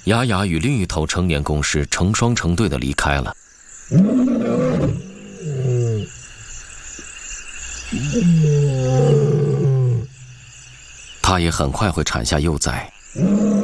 雅雅与另一头成年公狮成双成对地离开了。它也很快会产下幼崽。